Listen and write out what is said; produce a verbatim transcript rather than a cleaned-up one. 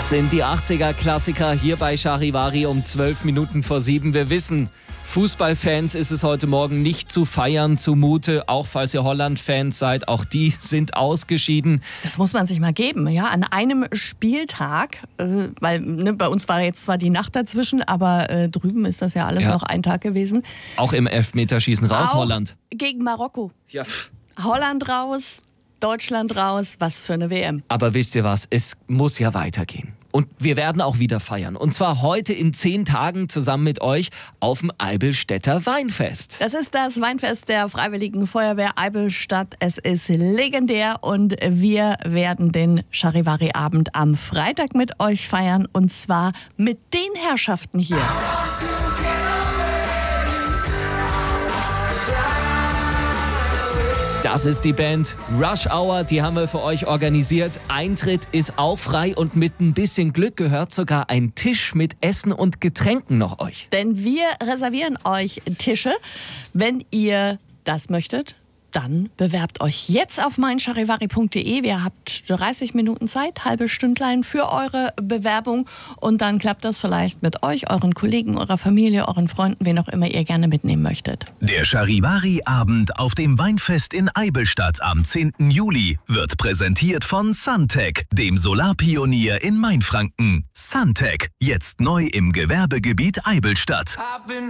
Das sind die achtziger-Klassiker hier bei Charivari um zwölf Minuten vor sieben. Wir wissen, Fußballfans ist es heute Morgen nicht zu feiern zumute, auch falls ihr Holland-Fans seid, auch die sind ausgeschieden. Das muss man sich mal geben, ja, an einem Spieltag, äh, weil ne, bei uns war jetzt zwar die Nacht dazwischen, aber äh, drüben ist das ja alles Ja. noch ein Tag gewesen. Auch im Elfmeterschießen raus, Auch Holland. Gegen Marokko. Ja. Holland raus, Deutschland raus, was für eine W M. Aber wisst ihr was, es muss ja weitergehen. Und wir werden auch wieder feiern. Und zwar heute in zehn Tagen zusammen mit euch auf dem Eibelstädter Weinfest. Das ist das Weinfest der Freiwilligen Feuerwehr Eibelstadt. Es ist legendär und wir werden den Charivari-Abend am Freitag mit euch feiern. Und zwar mit den Herrschaften hier. Das ist die Band Rush Hour, die haben wir für euch organisiert. Eintritt ist auch frei und mit ein bisschen Glück gehört sogar ein Tisch mit Essen und Getränken noch euch. Denn wir reservieren euch Tische. Wenn ihr das möchtet, dann bewerbt euch jetzt auf meincharivari punkt de. Ihr habt dreißig Minuten Zeit, halbe Stündlein für eure Bewerbung. Und dann klappt das vielleicht mit euch, euren Kollegen, eurer Familie, euren Freunden, wen auch immer ihr gerne mitnehmen möchtet. Der Charivari-Abend auf dem Weinfest in Eibelstadt am zehnten Juli wird präsentiert von Suntech, dem Solarpionier in Mainfranken. Suntech, jetzt neu im Gewerbegebiet Eibelstadt.